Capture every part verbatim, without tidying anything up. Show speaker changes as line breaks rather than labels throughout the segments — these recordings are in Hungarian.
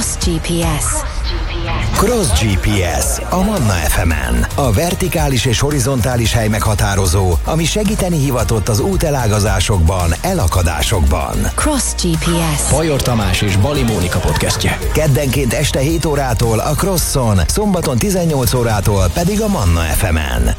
gé pé es.
Cross gé pé es a Manna ef emen. A vertikális és horizontális hely meghatározó, ami segíteni hivatott az útelágazásokban, elakadásokban.
Cross gé pé es.
Bajor Tamás és Bali Mónika podcastje.
Keddenként este hét órától a Crosson, szombaton tizennyolc órától pedig a Manna ef emen.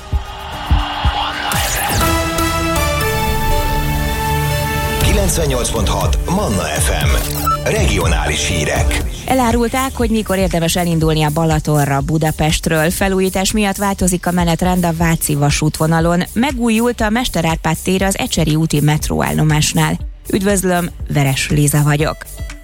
kilencvennyolc pont hat Manna ef em. Regionális hírek.
Elárulták, hogy mikor érdemes elindulni a Balatonra Budapestről. Felújítás miatt változik a menetrend a Váci vasútvonalon. Megújult a Mester Árpád tér az Ecseri úti metróállomásnál. Üdvözlöm, Veres Léza vagyok.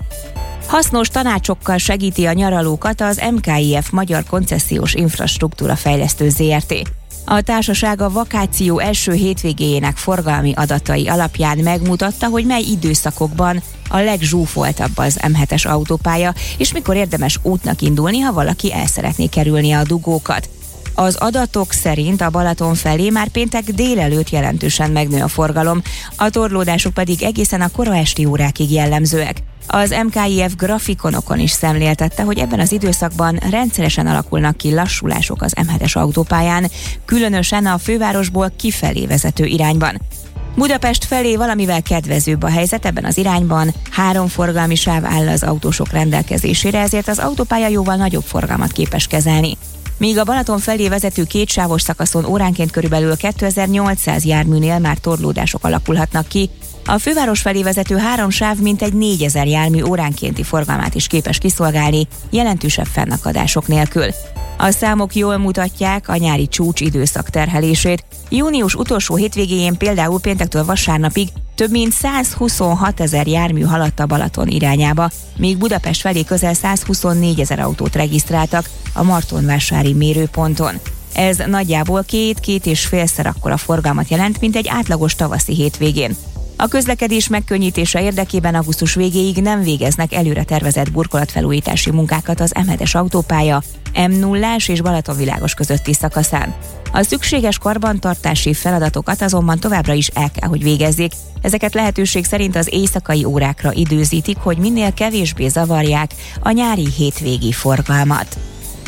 Hasznos tanácsokkal segíti a nyaralókat az em ká i ef Magyar Koncesziós Infrastruktúra Fejlesztő zé er té. A társaság a vakáció első hétvégéjének forgalmi adatai alapján megmutatta, hogy mely időszakokban a legzsúfoltabb az em hetes autópálya, és mikor érdemes útnak indulni, ha valaki el szeretné kerülni a dugókat. Az adatok szerint a Balaton felé már péntek délelőtt jelentősen megnő a forgalom, a torlódások pedig egészen a kora esti órákig jellemzőek. Az em ká i ef grafikonokon is szemléltette, hogy ebben az időszakban rendszeresen alakulnak ki lassulások az em hetes autópályán, különösen a fővárosból kifelé vezető irányban. Budapest felé valamivel kedvezőbb a helyzet ebben az irányban, három forgalmi sáv áll az autósok rendelkezésére, ezért az autópálya jóval nagyobb forgalmat képes kezelni. Míg a Balaton felé vezető kétsávos szakaszon óránként körülbelül kétezer-nyolcszáz járműnél már torlódások alakulhatnak ki, a főváros felé vezető három sáv mintegy négyezer jármű óránkénti forgalmát is képes kiszolgálni, jelentősebb fennakadások nélkül. A számok jól mutatják a nyári csúcs időszak terhelését. Június utolsó hétvégéjén például péntektől vasárnapig több mint százhuszonhat ezer jármű haladt a Balaton irányába, míg Budapest felé közel százhuszonnégy ezer autót regisztráltak a Martonvásári mérőponton. Ez nagyjából két-két és félszer akkora forgalmat jelent, mint egy átlagos tavaszi hétvégén. A közlekedés megkönnyítése érdekében augusztus végéig nem végeznek előre tervezett burkolatfelújítási munkákat az em hetes autópálya em nullás és Balatonvilágos közötti szakaszán. A szükséges karbantartási feladatokat azonban továbbra is el kell, hogy végezzék. Ezeket lehetőség szerint az éjszakai órákra időzítik, hogy minél kevésbé zavarják a nyári hétvégi forgalmat.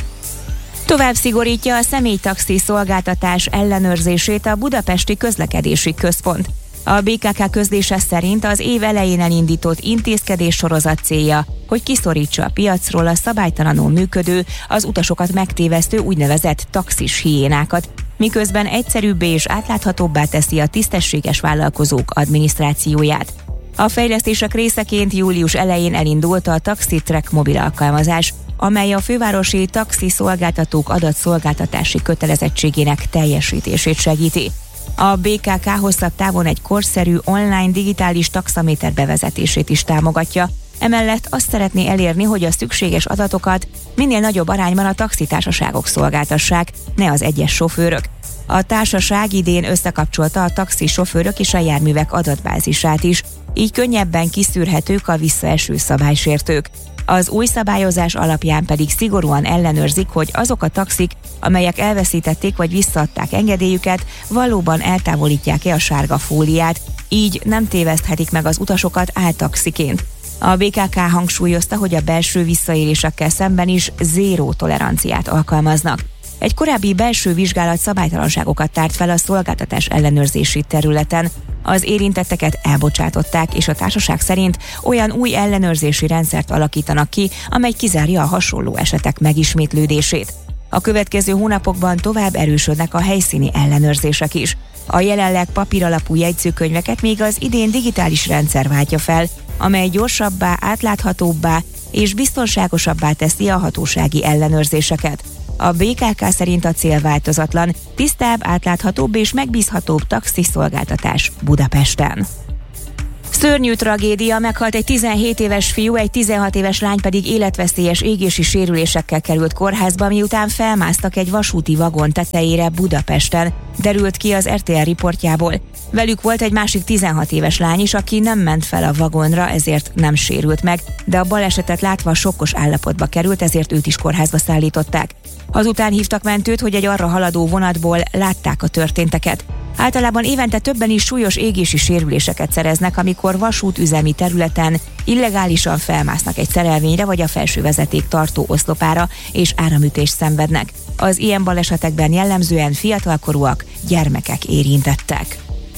Tovább szigorítja a személytaxi szolgáltatás ellenőrzését a Budapesti Közlekedési Központ. A bé ká ká közlése szerint az év elején elindított intézkedés sorozat célja, hogy kiszorítsa a piacról a szabálytalanul működő, az utasokat megtévesztő úgynevezett taxis hiénákat, miközben egyszerűbbé és átláthatóbbá teszi a tisztességes vállalkozók adminisztrációját. A fejlesztések részeként július elején elindult a Taxi Track mobil alkalmazás, amely a fővárosi taxi szolgáltatók adatszolgáltatási kötelezettségének teljesítését segíti. A bé ká ká hosszabb távon egy korszerű online digitális taxaméter bevezetését is támogatja, emellett azt szeretné elérni, hogy a szükséges adatokat minél nagyobb arányban a taxitársaságok szolgáltassák, ne az egyes sofőrök. A társaság idén összekapcsolta a taxi sofőrök és a járművek adatbázisát is, így könnyebben kiszűrhetők a visszaeső szabálysértők. Az új szabályozás alapján pedig szigorúan ellenőrzik, hogy azok a taxik, amelyek elveszítették vagy visszaadták engedélyüket, valóban eltávolítják-e a sárga fóliát, így nem téveszthetik meg az utasokat áltaxiként. A bé ká ká hangsúlyozta, hogy a belső visszaélésekkel szemben is zéró toleranciát alkalmaznak. Egy korábbi belső vizsgálat szabálytalanságokat tárt fel a szolgáltatás ellenőrzési területen. Az érintetteket elbocsátották, és a társaság szerint olyan új ellenőrzési rendszert alakítanak ki, amely kizárja a hasonló esetek megismétlődését. A következő hónapokban tovább erősödnek a helyszíni ellenőrzések is. A jelenleg papíralapú jegyzőkönyveket még az idén digitális rendszer váltja fel, amely gyorsabbá, átláthatóbbá és biztonságosabbá teszi a hatósági ellenőrzéseket. A bé ká ká szerint a cél változatlan, tisztább, átláthatóbb és megbízhatóbb taxiszolgáltatás Budapesten. Szörnyű tragédia, meghalt egy tizenhét éves fiú, egy tizenhat éves lány pedig életveszélyes égési sérülésekkel került kórházba, miután felmásztak egy vasúti vagon tetejére Budapesten, derült ki az er té el riportjából. Velük volt egy másik tizenhat éves lány is, aki nem ment fel a vagonra, ezért nem sérült meg, de a balesetet látva sokkos állapotba került, ezért őt is kórházba szállították. Azután hívtak mentőt, hogy egy arra haladó vonatból látták a történteket. Általában évente többen is súlyos égési sérüléseket szereznek, amikor vasútüzemi területen illegálisan felmásznak egy szerelvényre vagy a felső vezeték tartó oszlopára és áramütést szenvednek. Az ilyen balesetekben jellemzően fiatalkorúak, gyermekek érintettek.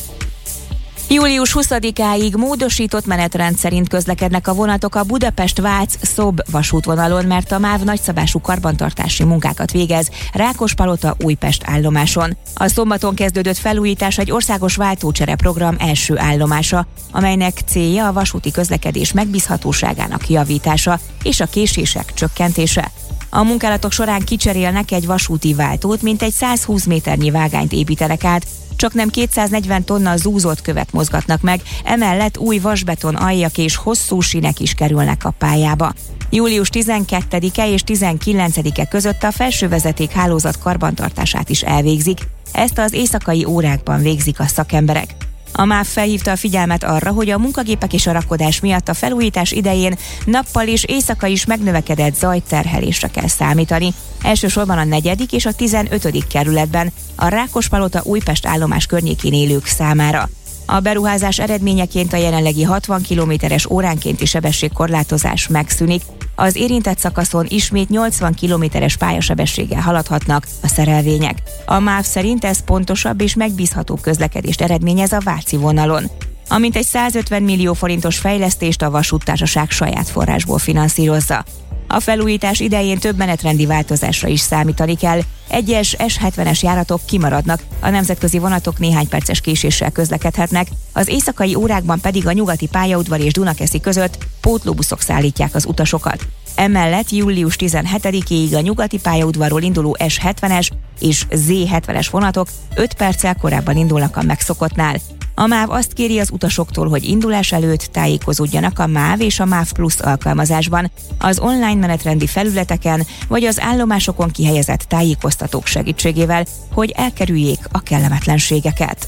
július huszadikáig módosított menetrend szerint közlekednek a vonatok a Budapest-Vác-Szob vasútvonalon, mert a MÁV nagyszabású karbantartási munkákat végez Rákospalota-Újpest állomáson. A szombaton kezdődött felújítás egy országos váltócsere program első állomása, amelynek célja a vasúti közlekedés megbízhatóságának javítása és a késések csökkentése. A munkálatok során kicserélnek egy vasúti váltót, mintegy százhúsz méternyi vágányt építenek át, csaknem kétszáznegyven tonna zúzott követ mozgatnak meg, emellett új vasbeton aljak és hosszú sínek is kerülnek a pályába. július tizenkettedike és tizenkilencedike között a felsővezeték hálózat karbantartását is elvégzik, ezt az éjszakai órákban végzik a szakemberek. A MÁV felhívta a figyelmet arra, hogy a munkagépek és a rakodás miatt a felújítás idején nappal és éjszaka is megnövekedett zajterhelésre kell számítani. Elsősorban a negyedik és a tizenötödik kerületben, a Rákospalota-Újpest állomás környékén élők számára. A beruházás eredményeként a jelenlegi hatvan kilométeres óránkénti sebességkorlátozás megszűnik, az érintett szakaszon ismét nyolcvan kilométeres pályasebességgel haladhatnak a szerelvények. A MÁV szerint ez pontosabb és megbízhatóbb közlekedést eredményez a váci vonalon. A mintegy százötven millió forintos fejlesztést a vasúttársaság saját forrásból finanszírozza. A felújítás idején több menetrendi változásra is számítani kell. Egyes es hetvenes járatok kimaradnak, a nemzetközi vonatok néhány perces késéssel közlekedhetnek, az éjszakai órákban pedig a nyugati pályaudvar és Dunakeszi között pótlóbuszok szállítják az utasokat. Emellett július tizenhetedikéig a nyugati pályaudvarról induló es hetvenes és zé hetvenes vonatok öt perccel korábban indulnak a megszokottnál. A MÁV azt kéri az utasoktól, hogy indulás előtt tájékozódjanak a MÁV és a MÁV Plus alkalmazásban, az online menetrendi felületeken vagy az állomásokon kihelyezett tájékoztatók segítségével, hogy elkerüljék a kellemetlenségeket.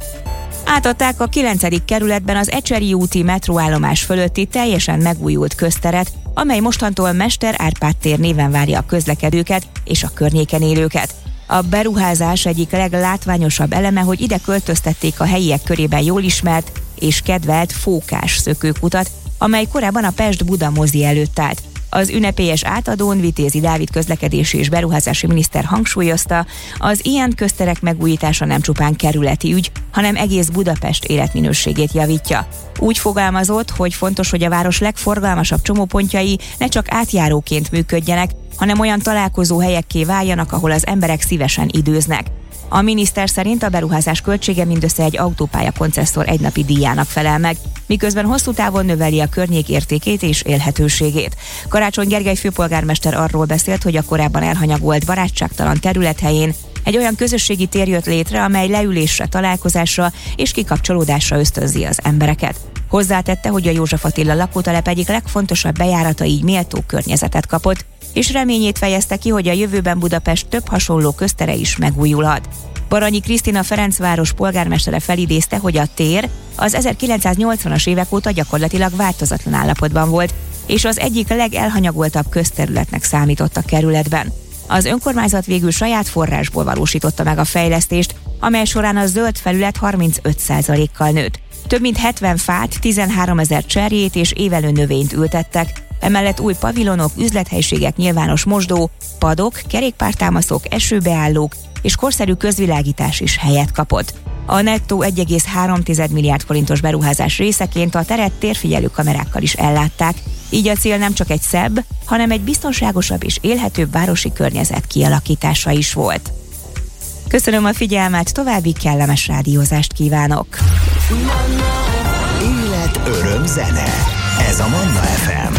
Átadták a kilencedik kerületben az Ecseri úti metróállomás fölötti teljesen megújult közteret, amely mostantól Mester Árpád tér néven várja a közlekedőket és a környéken élőket. A beruházás egyik leglátványosabb eleme, hogy ide költöztették a helyiek körében jól ismert és kedvelt Fókás szökőkutat, amely korábban a Pest-Buda mozi előtt állt. Az ünnepélyes átadón Vitézi Dávid közlekedési és beruházási miniszter hangsúlyozta, az ilyen közterek megújítása nem csupán kerületi ügy, hanem egész Budapest életminőségét javítja. Úgy fogalmazott, hogy fontos, hogy a város legforgalmasabb csomópontjai ne csak átjáróként működjenek, hanem olyan találkozó helyekké váljanak, ahol az emberek szívesen időznek. A miniszter szerint a beruházás költsége mindössze egy autópálya koncesszor egynapi díjának felel meg, miközben hosszú távon növeli a környék értékét és élhetőségét. Karácsony Gergely főpolgármester arról beszélt, hogy a korábban elhanyagolt barátságtalan terület helyén egy olyan közösségi tér jött létre, amely leülésre, találkozásra és kikapcsolódásra ösztönzi az embereket. Hozzátette, hogy a József Attila lakótelep egyik legfontosabb bejárata így méltó környezetet kapott, és reményét fejezte ki, hogy a jövőben Budapest több hasonló köztere is megújulhat. Baranyi Krisztina Ferencváros polgármestere felidézte, hogy a tér az ezerkilencszáznyolcvanas évek óta gyakorlatilag változatlan állapotban volt, és az egyik legelhanyagoltabb közterületnek számított a kerületben. Az önkormányzat végül saját forrásból valósította meg a fejlesztést, amely során a zöld felület harmincöt százalékkal nőtt. Több mint hetven fát, tizenháromezer cserjét és évelő növényt ültettek, emellett új pavilonok, üzlethelyiségek, nyilvános mosdó, padok, kerékpártámaszok, esőbeállók és korszerű közvilágítás is helyet kapott. A nettó egy egész három milliárd forintos beruházás részeként a teret térfigyelő kamerákkal is ellátták, így a cél nem csak egy szebb, hanem egy biztonságosabb és élhetőbb városi környezet kialakítása is volt. Köszönöm a figyelmet, további kellemes rádiózást kívánok!
Élet, öröm, zene. Ez a Manna ef em.